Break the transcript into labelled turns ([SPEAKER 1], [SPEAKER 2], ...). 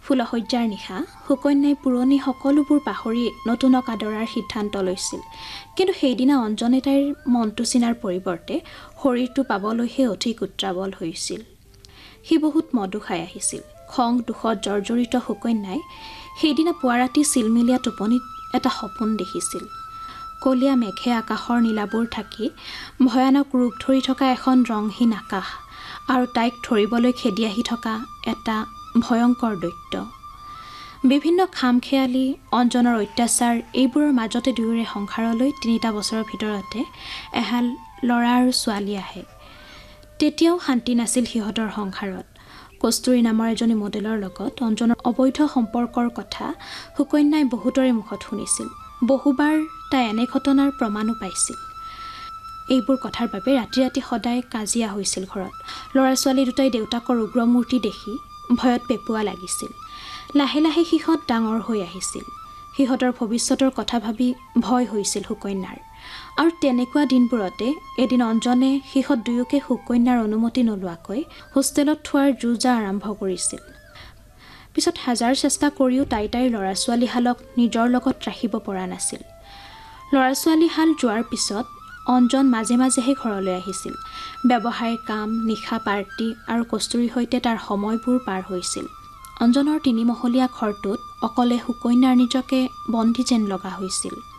[SPEAKER 1] ফুলশয্যাৰ নিশা সুকন্যাই পুৰণি সকলোবোৰ পাহৰি নতুনক আদৰাৰ সিদ্ধান্ত লৈছিল। কিন্তু সেইদিনা অঞ্জনে তাইৰ মনটো চিনাৰ পৰিৱৰ্তে শৰীৰটো পাবলৈহে অধিক উত্ৰাৱল হৈছিল। সি বহুত মদো খাই আহিছিল। খং দুখত জৰ্জৰিত সুকন্যাই সেইদিনা পুৱা ৰাতি চিলমিলীয়া টোপনিত এটা সপোন দেখিছিল। কলীয়া মেঘে আকাশৰ নীলাবোৰ ঢাকি ভয়ানক ৰূপ ধৰি থকা এখন ৰংহীন আকাশ আৰু তাইক ধৰিবলৈ খেদি আহি থকা এটা ভয়ংকৰ দৈত্য। বিভিন্ন খামখেয়ালি অঞ্জনৰ অত্যাচাৰ এইবোৰৰ মাজতে দুয়োৰে সংসাৰলৈ ৩টা বছৰৰ ভিতৰতে এহাল ল'ৰা আৰু ছোৱালী আহে। তেতিয়াও শান্তি নাছিল সিহঁতৰ সংসাৰত। কস্তুৰী নামৰ এজনী মডেলৰ লগত অঞ্জনৰ অবৈধ সম্পৰ্কৰ কথা সুকন্যাই বহুতৰে মুখত শুনিছিল। বহুবাৰ তাই এনে ঘটনাৰ প্ৰমাণো পাইছিল। এইবোৰ কথাৰ বাবে ৰাতি ৰাতি সদায় কাজিয়া হৈছিল ঘৰত। ল'ৰা ছোৱালী দুটাই দেউতাকৰ উগ্ৰমূৰ্তি দেখি ভয়ত পেপুৱা লাগিছিল। লাহে লাহে সিহঁত ডাঙৰ হৈ আহিছিল। সিহঁতৰ ভৱিষ্যতৰ কথা ভাবি ভয় হৈছিল সুকন্যাৰ। আৰু তেনেকুৱা দিনবোৰতে এদিন অঞ্জনে সিহঁত দুয়োকে সুকন্যাৰ অনুমতি নোলোৱাকৈ হোষ্টেলত থোৱাৰ যো-জা আৰম্ভ কৰিছিল। পিছত হাজাৰ চেষ্টা কৰিও তাইৰ ল'ৰা ছোৱালীহালক নিজৰ লগত ৰাখিব পৰা নাছিল। ল'ৰা ছোৱালীহাল যোৱাৰ পিছত অঞ্জন মাজে মাজেহে ঘৰলৈ আহিছিল। ব্যৱসায়িক কাম, নিশা পাৰ্টি আৰু কস্তুৰীৰ সৈতে তাৰ সময়বোৰ পাৰ হৈছিল। অঞ্জনৰ 3মহলীয়া ঘৰটোত অকলে সুকন্যাৰ নিজকে বন্দী যেন লগা হৈছিল।